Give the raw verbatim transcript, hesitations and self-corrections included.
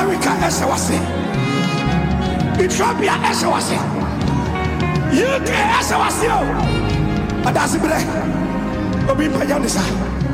America Esawase, Ethiopia Esawase, U K Esawase, Adasibre, Obi Payanisa.